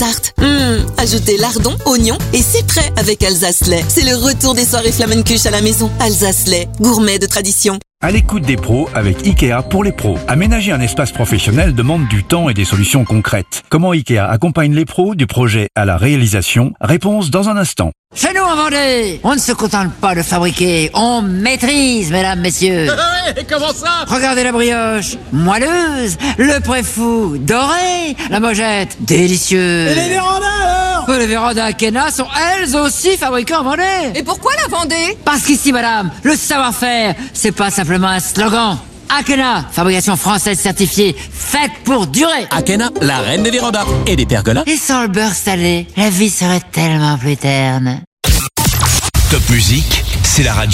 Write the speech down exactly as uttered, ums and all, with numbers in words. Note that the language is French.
tarte. Hum, ajoutez lardons, oignons et c'est prêt avec Alsace Lait. C'est le retour des soirées Flamencuche à la maison. Alsace Lait, gourmet de tradition. À l'écoute des pros avec Ikea pour les pros. Aménager un espace professionnel demande du temps et des solutions concrètes. Comment Ikea accompagne les pros du projet à la réalisation? Réponse dans un instant. Chez nous en Vendée, on ne se contente pas de fabriquer, on maîtrise, mesdames, messieurs. Ouais, comment ça? Regardez la brioche, moelleuse, le préfou, doré, la mojette, délicieux. Et les vérandas alors? Les vérandas Akena sont elles aussi fabriquées en Vendée. Et pourquoi la Vendée? Parce qu'ici, madame, le savoir-faire, c'est pas simplement un slogan. Akena, fabrication française certifiée, faite pour durer. Akena, la reine des vérandas et des pergolas. Et sans le beurre salé, la vie serait tellement plus terne. Top Musique, c'est la radio.